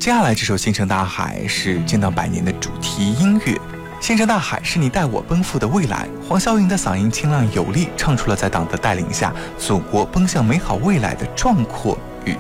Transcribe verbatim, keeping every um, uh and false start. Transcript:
接下来这首《星辰大海》是建党百年的主题音乐。星辰大海是你带我奔赴的未来。黄霄云的嗓音清亮有力，唱出了在党的带领下，祖国奔向美好未来的壮阔